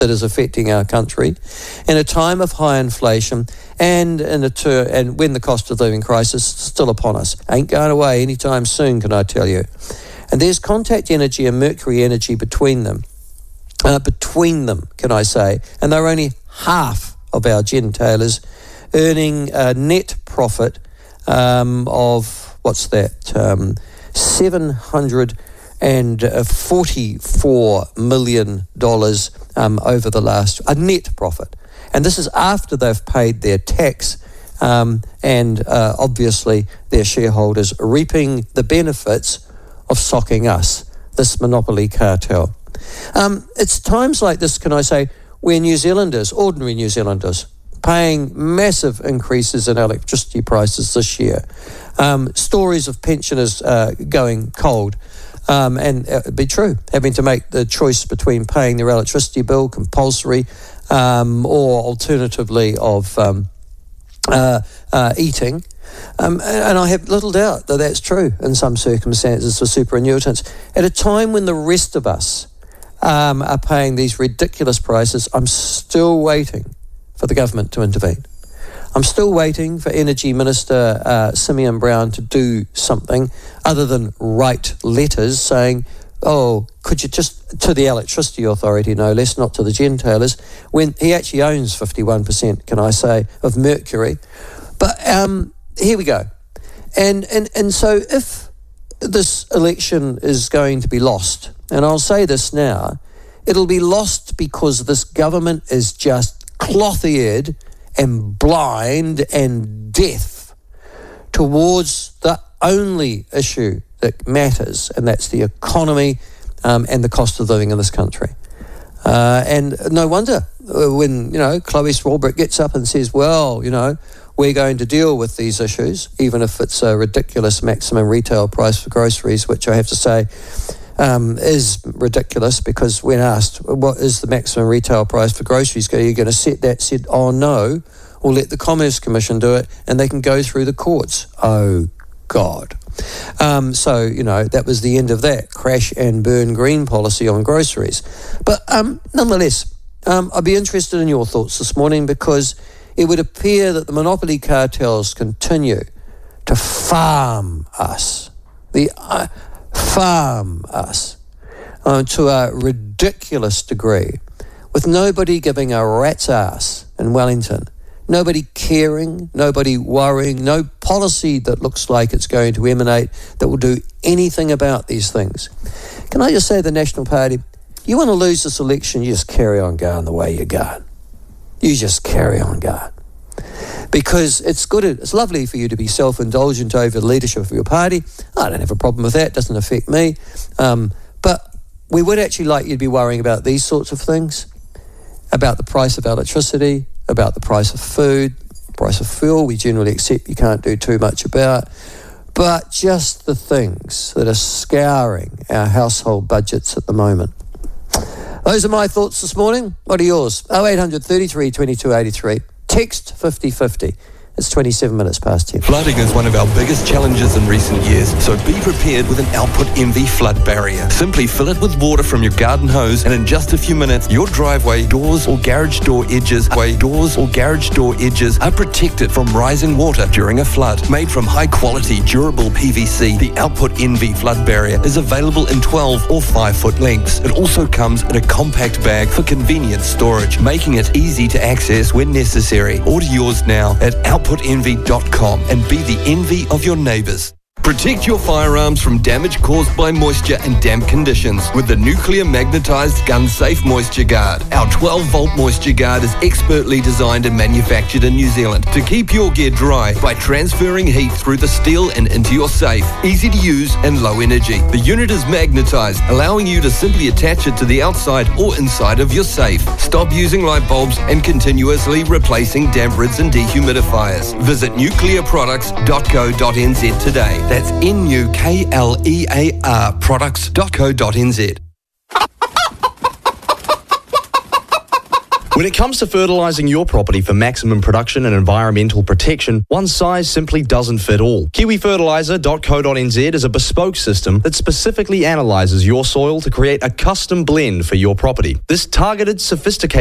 that is affecting our country in a time of high inflation and and when the cost of living crisis is still upon us. Ain't going away anytime soon, can I tell you? And there's Contact Energy and Mercury Energy between them, can I say, and they're only half of our gentailers, earning a net profit of, what's that, $744 million over the last, a net profit. And this is after they've paid their tax and obviously their shareholders reaping the benefits of socking us, this monopoly cartel. It's times like this, can I say, where New Zealanders, ordinary New Zealanders, paying massive increases in electricity prices this year. Stories of pensioners going cold. And it'd be true, having to make the choice between paying their electricity bill compulsory or alternatively of eating. And I have little doubt that that's true in some circumstances for superannuitants. At a time when the rest of us are paying these ridiculous prices, I'm still waiting for the government to intervene. I'm still waiting for Energy Minister Simeon Brown to do something other than write letters saying, oh, could you just, to the Electricity Authority no less, not to the gentailers, when he actually owns 51%, can I say, of Mercury. But here we go. And so if this election is going to be lost, and I'll say this now, it'll be lost because this government is just cloth-eared and blind and deaf towards the only issue that matters, and that's the economy and the cost of living in this country. And no wonder when, Chloe Swarbrick gets up and says, well, we're going to deal with these issues, even if it's a ridiculous maximum retail price for groceries, which I have to say is ridiculous, because when asked what is the maximum retail price for groceries, are you going to set that? Said, oh no, or let the Commerce Commission do it and they can go through the courts. Oh God. So, that was the end of that crash and burn green policy on groceries. But nonetheless, I'd be interested in your thoughts this morning, because it would appear that the monopoly cartels continue to farm us. Farm us to a ridiculous degree, with nobody giving a rat's ass in Wellington, nobody caring, nobody worrying, no policy that looks like it's going to emanate that will do anything about these things. Can I just say, the National Party, you want to lose this election, you just carry on going the way you're going. You just carry on going. Because it's good, it's lovely for you to be self-indulgent over the leadership of your party. I don't have a problem with that, it doesn't affect me. But we would actually like you to be worrying about these sorts of things, about the price of electricity, about the price of food, price of fuel, we generally accept you can't do too much about, but just the things that are scouring our household budgets at the moment. Those are my thoughts this morning. What are yours? 0800 33 22 83. Text 5050. It's 27 minutes past 10. Flooding is one of our biggest challenges in recent years, so be prepared with an Output Envy flood barrier. Simply fill it with water from your garden hose, and in just a few minutes, your driveway, doors or garage door edges are protected from rising water during a flood. Made from high-quality, durable PVC, the Output Envy flood barrier is available in 12 or 5-foot lengths. It also comes in a compact bag for convenient storage, making it easy to access when necessary. Order yours now at outputenvy.com and be the envy of your neighbours. Protect your firearms from damage caused by moisture and damp conditions with the nuclear magnetized gun safe Moisture Guard. Our 12-volt Moisture Guard is expertly designed and manufactured in New Zealand to keep your gear dry by transferring heat through the steel and into your safe. Easy to use and low energy. The unit is magnetized, allowing you to simply attach it to the outside or inside of your safe. Stop using light bulbs and continuously replacing damp rids and dehumidifiers. Visit nuclearproducts.co.nz today. That's NUKLEAR products.co.nz. When it comes to fertilising your property for maximum production and environmental protection, one size simply doesn't fit all. KiwiFertiliser.co.nz is a bespoke system that specifically analyses your soil to create a custom blend for your property. This targeted, sophisticated